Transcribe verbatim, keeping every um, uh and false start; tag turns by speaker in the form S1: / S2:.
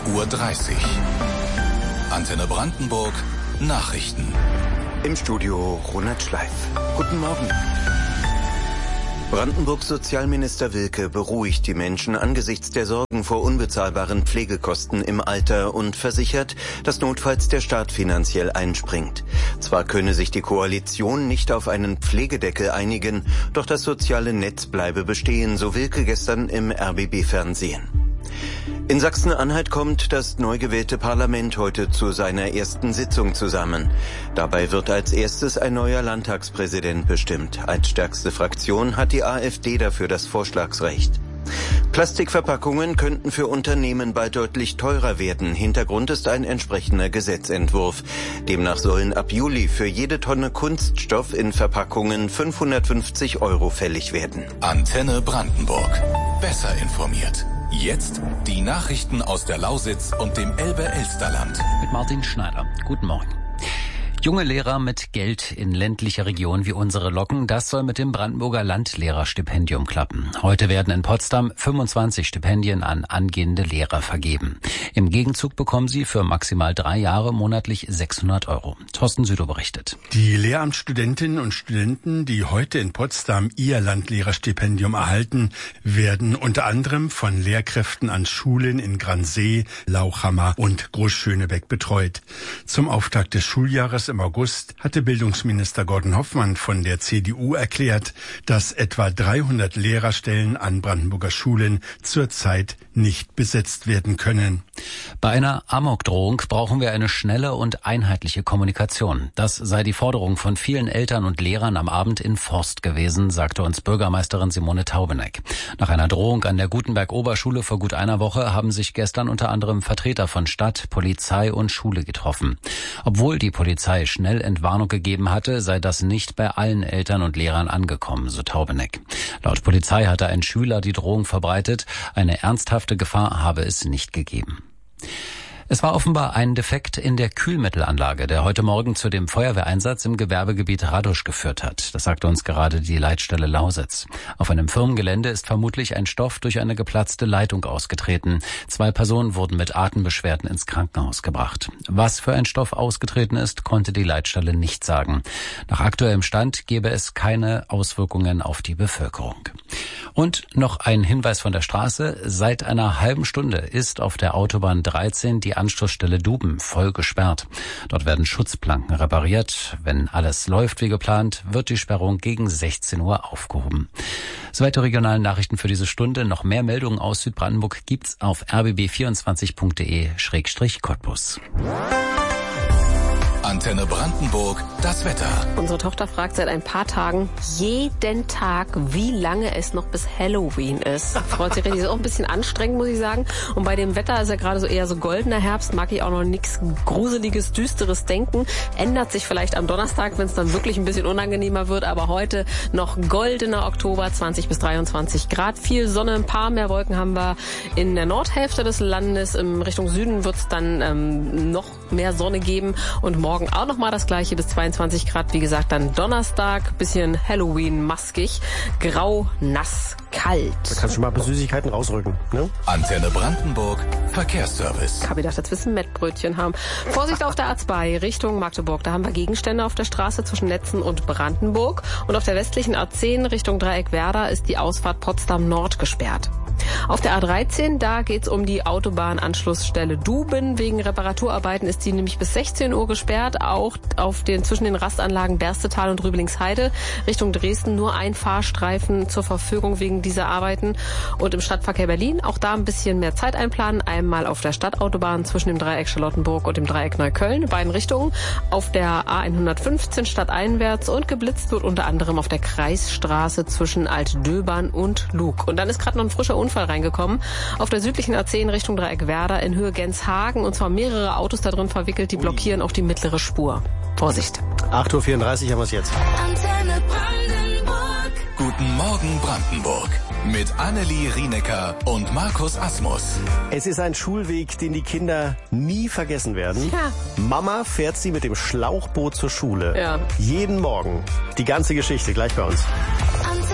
S1: Uhr dreißig. Antenne Brandenburg, Nachrichten.
S2: Im Studio Ronald Schleif. Guten Morgen. Brandenburgs Sozialminister Wilke beruhigt die Menschen angesichts der Sorgen vor unbezahlbaren Pflegekosten im Alter und versichert, dass notfalls der Staat finanziell einspringt. Zwar könne sich die Koalition nicht auf einen Pflegedeckel einigen, doch das soziale Netz bleibe bestehen, so Wilke gestern im R B B-Fernsehen. In Sachsen-Anhalt kommt das neu gewählte Parlament heute zu seiner ersten Sitzung zusammen. Dabei wird als erstes ein neuer Landtagspräsident bestimmt. Als stärkste Fraktion hat die AfD dafür das Vorschlagsrecht. Plastikverpackungen könnten für Unternehmen bald deutlich teurer werden. Hintergrund ist ein entsprechender Gesetzentwurf. Demnach sollen ab Juli für jede Tonne Kunststoff in Verpackungen fünfhundertfünfzig Euro fällig werden.
S1: Antenne Brandenburg. Besser informiert. Jetzt die Nachrichten aus der Lausitz und dem Elbe-Elsterland.
S3: Mit Martin Schneider. Guten Morgen. Junge Lehrer mit Geld in ländlicher Region wie unsere locken, das soll mit dem Brandenburger Landlehrerstipendium klappen. Heute werden in Potsdam fünfundzwanzig Stipendien an angehende Lehrer vergeben. Im Gegenzug bekommen sie für maximal drei Jahre monatlich sechshundert Euro. Thorsten Südow berichtet.
S4: Die Lehramtsstudentinnen und Studenten, die heute in Potsdam ihr Landlehrerstipendium erhalten, werden unter anderem von Lehrkräften an Schulen in Gransee, Lauchhammer und Großschönebeck betreut. Zum Auftakt des Schuljahres im August hatte Bildungsminister Gordon Hoffmann von der C D U erklärt, dass etwa dreihundert Lehrerstellen an Brandenburger Schulen zurzeit nicht besetzt werden können.
S3: Bei einer Amokdrohung brauchen wir eine schnelle und einheitliche Kommunikation. Das sei die Forderung von vielen Eltern und Lehrern am Abend in Forst gewesen, sagte uns Bürgermeisterin Simone Taubeneck. Nach einer Drohung an der Gutenberg-Oberschule vor gut einer Woche haben sich gestern unter anderem Vertreter von Stadt, Polizei und Schule getroffen. Obwohl die Polizei schnell Entwarnung gegeben hatte, sei das nicht bei allen Eltern und Lehrern angekommen, so Taubeneck. Laut Polizei hatte ein Schüler die Drohung verbreitet. Eine ernsthafte Gefahr habe es nicht gegeben. Es war offenbar ein Defekt in der Kühlmittelanlage, der heute Morgen zu dem Feuerwehreinsatz im Gewerbegebiet Radosch geführt hat. Das sagte uns gerade die Leitstelle Lausitz. Auf einem Firmengelände ist vermutlich ein Stoff durch eine geplatzte Leitung ausgetreten. Zwei Personen wurden mit Atembeschwerden ins Krankenhaus gebracht. Was für ein Stoff ausgetreten ist, konnte die Leitstelle nicht sagen. Nach aktuellem Stand gebe es keine Auswirkungen auf die Bevölkerung. Und noch ein Hinweis von der Straße. Seit einer halben Stunde ist auf der Autobahn dreizehn die Anschlussstelle Duben voll gesperrt. Dort werden Schutzplanken repariert. Wenn alles läuft wie geplant, wird die Sperrung gegen sechzehn Uhr aufgehoben. Soweit die regionalen Nachrichten für diese Stunde. Noch mehr Meldungen aus Südbrandenburg gibt's auf r b b vierundzwanzig punkt d e Schrägstrich Cottbus.
S1: Antenne Brandenburg, das Wetter.
S5: Unsere Tochter fragt seit ein paar Tagen jeden Tag, wie lange es noch bis Halloween ist. Freut sich richtig. Ist auch ein bisschen anstrengend, muss ich sagen. Und bei dem Wetter ist ja gerade so eher so goldener Herbst. Mag ich auch noch nichts Gruseliges, Düsteres denken. Ändert sich vielleicht am Donnerstag, wenn es dann wirklich ein bisschen unangenehmer wird. Aber heute noch goldener Oktober, zwanzig bis dreiundzwanzig Grad. Viel Sonne, ein paar mehr Wolken haben wir in der Nordhälfte des Landes. In Richtung Süden wird es dann ähm, noch mehr Sonne geben. Und morgen auch nochmal das gleiche bis zweiundzwanzig Grad. Wie gesagt, dann Donnerstag, bisschen Halloween-maskig, grau, nass, kalt.
S6: Da kannst du mal ein paar Süßigkeiten rausrücken, ne?
S1: Antenne Brandenburg, Verkehrsservice.
S5: Ich habe gedacht, jetzt wissen Mettbrötchen haben. Vorsicht auf der A zwei Richtung Magdeburg. Da haben wir Gegenstände auf der Straße zwischen Netzen und Brandenburg. Und auf der westlichen A zehn Richtung Dreieck Werder ist die Ausfahrt Potsdam Nord gesperrt. Auf der A dreizehn, da geht's um die Autobahnanschlussstelle Duben. Wegen Reparaturarbeiten ist die nämlich bis sechzehn Uhr gesperrt. Auch auf den, zwischen den Rastanlagen Berstetal und Rübelingsheide Richtung Dresden nur ein Fahrstreifen zur Verfügung wegen dieser Arbeiten. Und im Stadtverkehr Berlin auch da ein bisschen mehr Zeit einplanen. Einmal auf der Stadtautobahn zwischen dem Dreieck Charlottenburg und dem Dreieck Neukölln in beiden Richtungen. Auf der A hundertfünfzehn stadteinwärts und geblitzt wird unter anderem auf der Kreisstraße zwischen Altdöbern und Lug. Und dann ist gerade noch ein frischer Unfall reingekommen. Auf der südlichen A zehn Richtung Dreieck Werder in Höhe Genshagen. Und zwar mehrere Autos da drin verwickelt, die blockieren auch die mittlere Spur. Vorsicht.
S6: acht Uhr vierunddreißig haben wir es jetzt.
S1: Antenne Brandenburg. Guten Morgen Brandenburg. Mit Annelie Rienecker und Markus Asmus.
S6: Es ist ein Schulweg, den die Kinder nie vergessen werden.
S5: Ja.
S6: Mama fährt sie mit dem Schlauchboot zur Schule.
S5: Ja.
S6: Jeden Morgen. Die ganze Geschichte gleich bei uns.
S7: Antenne